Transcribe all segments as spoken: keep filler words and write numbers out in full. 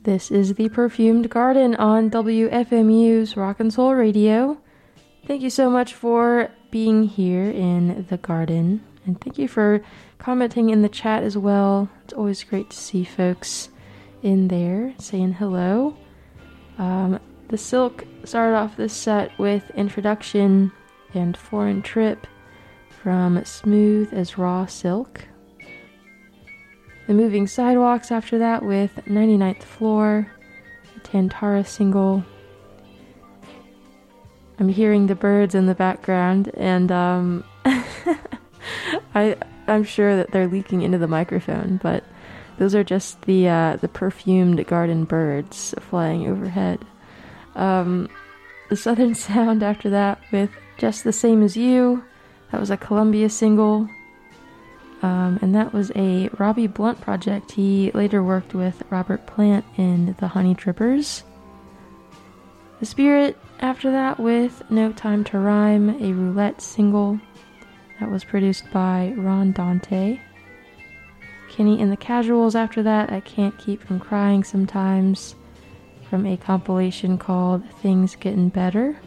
This is the Perfumed Garden on W F M U's Rock and Soul Radio. Thank you so much for being here in the garden, and thank you for commenting in the chat as well. It's always great to see folks in there saying hello. Um, the Silk started off this set with Introduction and Foreign Trip from Smooth as Raw Silk. The Moving Sidewalks after that with ninety-ninth Floor, a Tantara single. I'm hearing the birds in the background, and um, I, I'm sure that they're leaking into the microphone, but those are just the uh, the perfumed garden birds flying overhead. Um, the Southern Sound after that with Just the Same as You. That was a Columbia single. Um, and that was a Robbie Blunt project. He later worked with Robert Plant in the Honey Drippers. The Spirit after that with No Time to Rhyme, a Roulette single. That was produced by Ron Dante. Kenny and the Casuals after that, I Can't Keep From Crying Sometimes, from a compilation called Things Getting Better.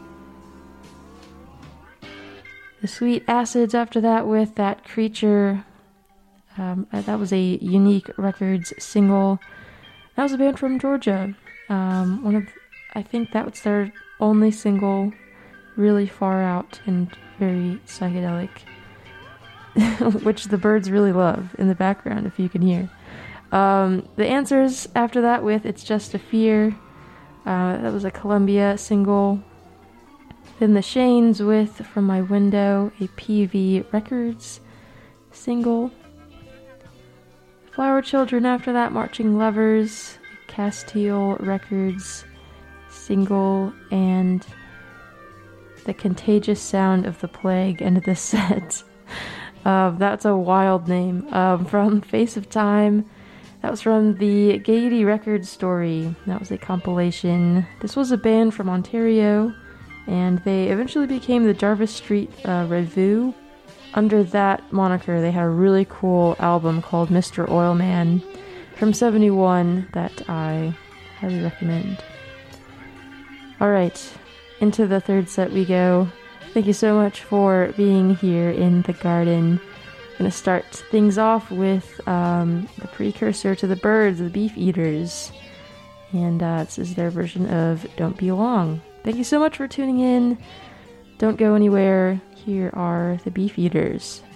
The Sweet Acids after that with That Creature. Um, that was a Unique Records single. That was a band from Georgia. Um, one of, I think that was their only single, really far out and very psychedelic, which the birds really love in the background, if you can hear. Um, the Answers after that with It's Just a Fear. Uh, that was a Columbia single. Then the Shanes with From My Window, a P V Records single. Flower Children after that, Marching Lovers, Castile Records single, and The Contagious Sound of the Plague ended this set. uh, that's a wild name. Um, from Face of Time, that was from the Gaiety Records Story. That was a compilation. This was a band from Ontario, and they eventually became the Jarvis Street uh, Revue. Under that moniker, they had a really cool album called Mister Oilman from seventy-one that I highly recommend. Alright, into the third set we go. Thank you so much for being here in the garden. I'm going to start things off with um, the precursor to the Byrds, the Beef Eaters. And uh, this is their version of Don't Be Long. Thank you so much for tuning in. Don't go anywhere. Here are the Beef Eaters.